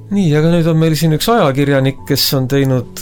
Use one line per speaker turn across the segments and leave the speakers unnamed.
Nii, aga nüüd on meil siin üks ajakirjanik, kes on teinud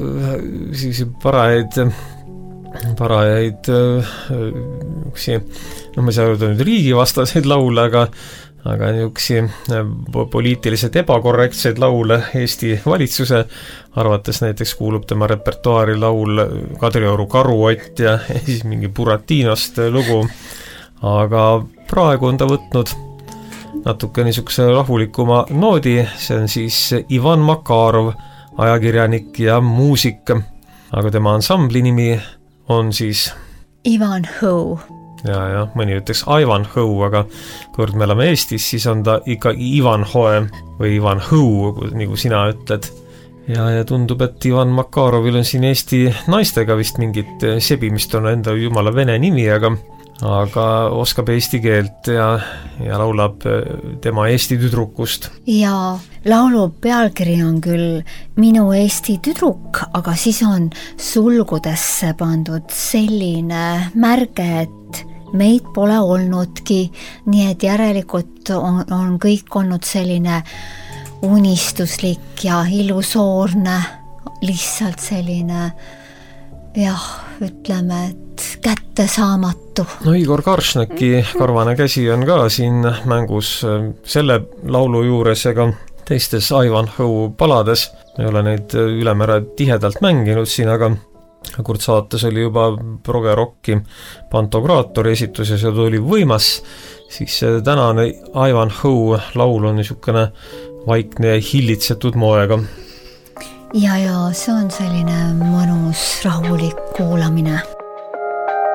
parajaid ma ei saa öelda nüüd riigivastaseid laule, aga niuksi poliitiliselt ebakorrektseid laule Eesti valitsuse arvates, näiteks kuulub tema repertuaari laul Kadrioru karuott ja siis mingi Buratinost lugu, aga praegu on ta võtnud natuke niisuguse rahulikuma noodi, see on siis Ivan Makarov, ajakirjanik ja muusik, aga tema ansambli nimi on siis
Ivanhoe.
Ja, mõni ütleks Ivanhoe, aga kord me oleme Eestis, siis on ta ikka Ivanhoe või Ivanhoe, nagu sina ütled. Ja tundub, et Ivan Makarovil on siin Eesti naistega vist mingit sebimist, on enda jumala vene nimi, aga oskab eesti keelt ja laulab tema Eesti tüdrukust.
Ja laulu pealkiri on küll Minu Eesti tüdruk, aga siis on sulgudesse pandud selline märge, et meid pole olnudki, nii et järelikult on kõik olnud selline unistuslik ja illusoorne, lihtsalt selline ütleme, et kättesaamatu.
No Igor Karšnaki Karvane käsi on ka siin mängus selle laulu juures ega teistes Ivanhoe palades. Me ei ole neid ülemäära tihedalt mänginud siin, aga kord saates oli juba progerocki Pantokraatori esitus ja see tuli võimas, siis tänane Ivanhoe laul on niisugune vaikne ja hillitsetud moega.
Ja see on selline mõnus rahulik kuulamine.